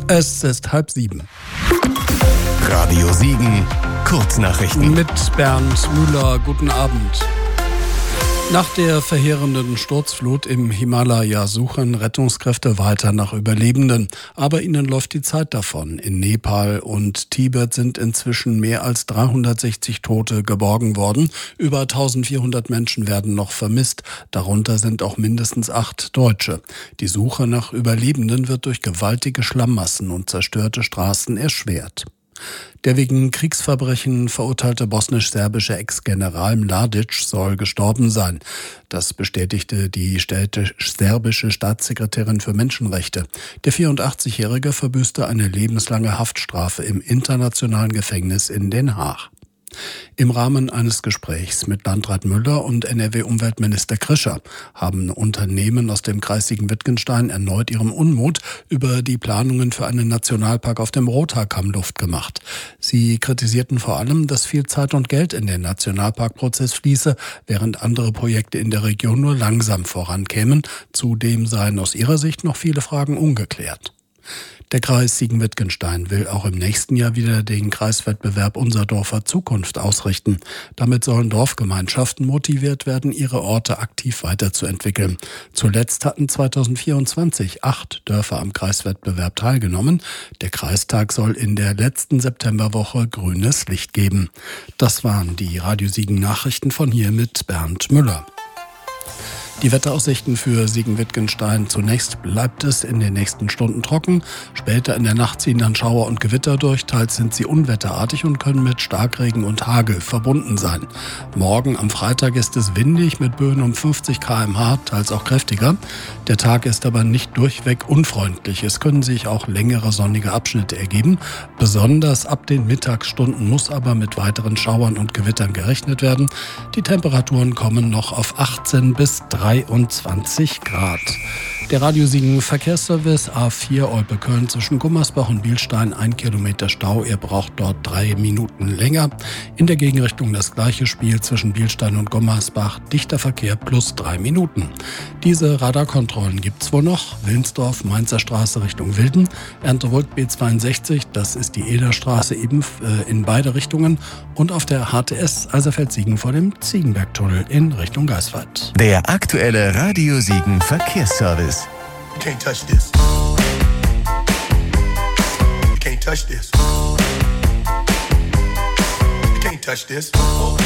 Es ist 6:30. Radio Siegen, Kurznachrichten. Mit Bernd Müller, guten Abend. Nach der verheerenden Sturzflut im Himalaya suchen Rettungskräfte weiter nach Überlebenden. Aber ihnen läuft die Zeit davon. In Nepal und Tibet sind inzwischen mehr als 360 Tote geborgen worden. Über 1400 Menschen werden noch vermisst. Darunter sind auch mindestens 8 Deutsche. Die Suche nach Überlebenden wird durch gewaltige Schlammmassen und zerstörte Straßen erschwert. Der wegen Kriegsverbrechen verurteilte bosnisch-serbische Ex-General Mladic soll gestorben sein. Das bestätigte die serbische Staatssekretärin für Menschenrechte. Der 84-Jährige verbüßte eine lebenslange Haftstrafe im internationalen Gefängnis in Den Haag. Im Rahmen eines Gesprächs mit Landrat Müller und NRW-Umweltminister Krischer haben Unternehmen aus dem Kreis Siegen-Wittgenstein erneut ihrem Unmut über die Planungen für einen Nationalpark auf dem Rothaarkamm Luft gemacht. Sie kritisierten vor allem, dass viel Zeit und Geld in den Nationalparkprozess fließe, während andere Projekte in der Region nur langsam vorankämen. Zudem seien aus ihrer Sicht noch viele Fragen ungeklärt. Der Kreis Siegen-Wittgenstein will auch im nächsten Jahr wieder den Kreiswettbewerb Unser Dorfer Zukunft ausrichten. Damit sollen Dorfgemeinschaften motiviert werden, ihre Orte aktiv weiterzuentwickeln. Zuletzt hatten 2024 8 Dörfer am Kreiswettbewerb teilgenommen. Der Kreistag soll in der letzten Septemberwoche grünes Licht geben. Das waren die Radio Siegen Nachrichten von hier mit Bernd Müller. Die Wetteraussichten für Siegen-Wittgenstein: Zunächst bleibt es in den nächsten Stunden trocken. Später in der Nacht ziehen dann Schauer und Gewitter durch. Teils sind sie unwetterartig und können mit Starkregen und Hagel verbunden sein. Morgen am Freitag ist es windig mit Böen um 50 km/h, teils auch kräftiger. Der Tag ist aber nicht durchweg unfreundlich. Es können sich auch längere sonnige Abschnitte ergeben. Besonders ab den Mittagsstunden muss aber mit weiteren Schauern und Gewittern gerechnet werden. Die Temperaturen kommen noch auf 18 bis 23 Grad. Der Radio Siegen Verkehrsservice A4 Olpe-Köln zwischen Gummersbach und Bielstein, 1 Kilometer Stau. Ihr braucht dort 3 Minuten länger. In der Gegenrichtung das gleiche Spiel zwischen Bielstein und Gummersbach. Dichter Verkehr plus 3 Minuten. Diese Radarkontrollen gibt's wohl noch. Wilnsdorf, Mainzer Straße Richtung Wilden. Erntewold B62, das ist die Ederstraße eben in beide Richtungen. Und auf der HTS Eiserfeld-Siegen vor dem Ziegenbergtunnel in Richtung Geiswald. Der aktuelle Radio Siegen Verkehrsservice. You can't touch this. You can't touch this. You can't touch this.